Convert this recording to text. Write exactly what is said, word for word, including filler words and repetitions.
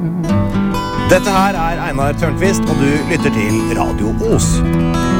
Dette her er Einar Tørnqvist, og du lytter til Radio Os.